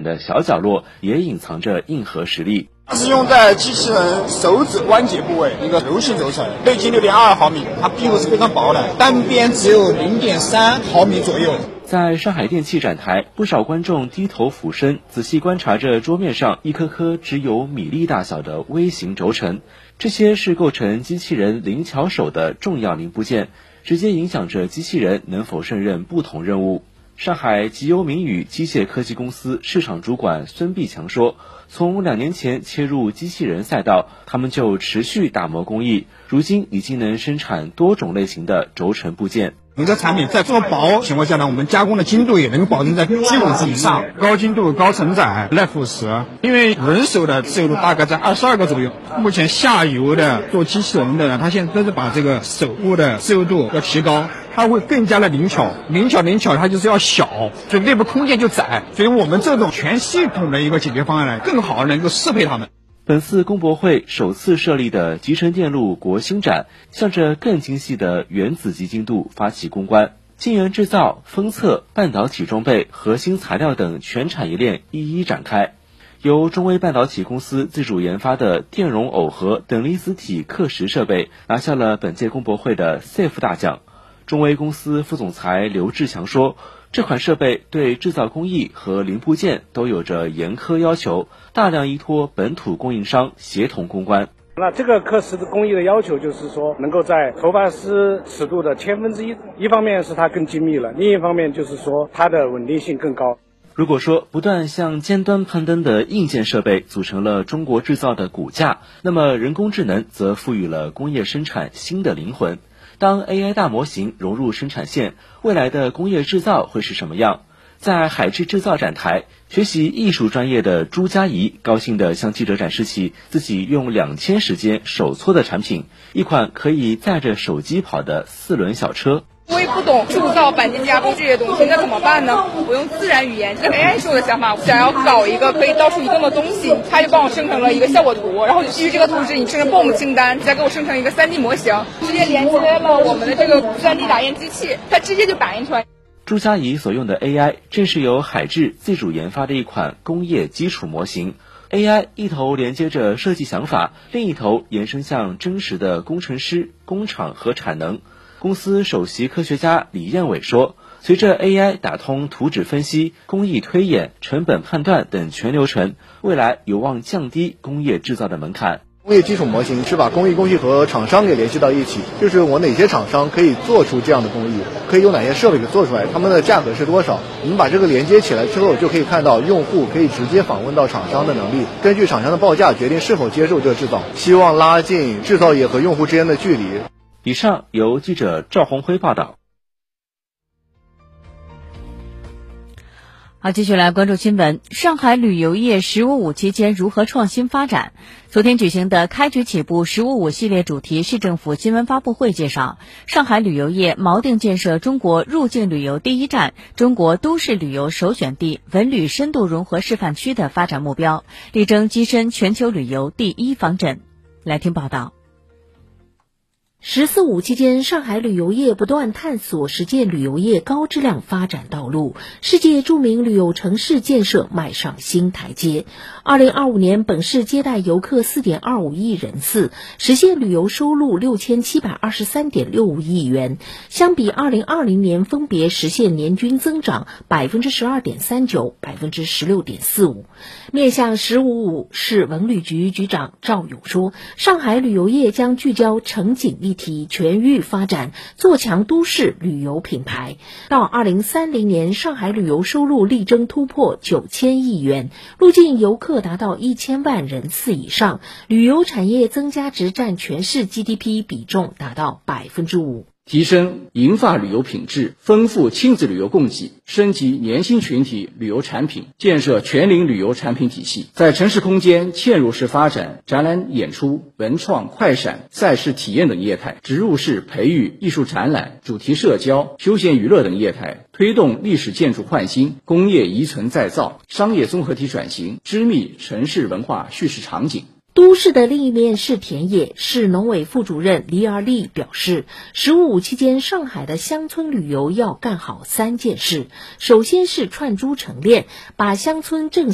的小角落也隐藏着硬核实力。 它是用在机器人手指关节部位一个柔性轴承，直径6.22毫米，它壁厚是非常薄的，单边只有0.3毫米左右。 在上海电器展台，不少观众低头俯身，仔细观察着桌面上一颗颗只有米粒大小的微型轴承，这些是构成机器人灵巧手的重要零部件，直接影响着机器人能否胜任不同任务。上海极优明宇机械科技公司市场主管孙必强说，从2年前切入机器人赛道，他们就持续打磨工艺，如今已经能生产多种类型的轴承部件。 我们的产品在这么薄情况下呢，我们加工的精度也能保证在7-5以上，高精度、高承载、耐腐蚀。因为人手的自由度大概在22个左右，目前下游的做机器人的呢，他现在都是把这个手部的自由度要提高，它会更加的灵巧，它就是要小，所以内部空间就窄。所以我们这种全系统的一个解决方案呢，更好能够适配它们。 本次工博会首次设立的集成电路国新展，向着更精细的原子级精度发起攻关，晶圆制造、封测、半导体装备、核心材料等全产业链一一展开。由中微半导体公司自主研发的电容耦合等离子体刻蚀设备拿下了本届工博会的 SAFE 大奖。中微公司副总裁刘志强说，这款设备对制造工艺和零部件都有着严苛要求，大量依托本土供应商协同攻关。 那这个刻蚀的工艺的要求就是说，能够在头发丝尺度的1/1000，一方面是它更精密了，另一方面就是说它的稳定性更高。 如果说不断向尖端攀登的硬件设备组成了中国制造的骨架，那么人工智能则赋予了工业生产新的灵魂。当 AI 大模型融入生产线，未来的工业制造会是什么样？在海智制造展台，学习艺术专业的朱佳怡高兴地向记者展示起自己用2天时间手搓的产品，一款可以载着手机跑的4轮小车。 我也不懂铸造、钣金加工这些东西，那怎么办呢？我用自然语言，这个 AI 是我的想法，想要搞一个可以到处移动的东西，它就帮我生成了一个效果图，然后基于这个图纸，你生成 BOM 清单，再给我生成一个3D 模型，直接连接了我们的这个 3D 打印机器，它直接就打印出来。 朱佳怡所用的 AI 正是由海智自主研发的一款工业基础模型。AI 一头连接着设计想法，另一头延伸向真实的工程师、工厂和产能。公司首席科学家李彦伟说，随着 AI 打通图纸分析、工艺推演、成本判断等全流程，未来有望降低工业制造的门槛。 工业基础模型是把工艺工序和厂商给联系到一起，就是我哪些厂商可以做出这样的工艺，可以用哪些设备给做出来，他们的价格是多少。我们把这个连接起来之后，就可以看到用户可以直接访问到厂商的能力，根据厂商的报价决定是否接受这个制造，希望拉近制造业和用户之间的距离。 以上由记者赵红辉报道。 好，继续来关注新闻。上海旅游业“15+5”期间如何创新发展？昨天举行的开局起步“15+5”系列主题市政府新闻发布会介绍，上海旅游业锚定建设中国入境旅游第一站、中国都市旅游首选地、文旅深度融合示范区的发展目标，力争跻身全球旅游第一方阵。来听报道。 “14+5”期间，上海旅游业不断探索实践旅游业高质量发展道路，世界著名旅游城市建设迈上新台阶。2025年，本市接待游客4.25亿人次，实现旅游收入6723.65亿元，相比2020年分别实现年均增长12.39%、16.45%。面向“15+5”，市文旅局局长赵勇说，上海旅游业将聚焦城景一体全域发展，做强都市旅游品牌。到2030年，上海旅游收入力争突破9000亿元，入境游客达到1000万人次以上，旅游产业增加值占全市 GDP 比重达到5%。 提升银发旅游品质，丰富亲子旅游供给，升级年轻群体旅游产品，建设全龄旅游产品体系，在城市空间嵌入式发展展览演出、文创快闪、赛事体验等业态，植入式培育、艺术展览、主题社交、休闲娱乐等业态，推动历史建筑焕新、工业遗存再造、商业综合体转型，织密城市文化叙事场景。 都市的另一面是田野，市农委副主任黎尔利表示，“15+5”期间，上海的乡村旅游要干好3件事，首先是串珠成链，把乡村振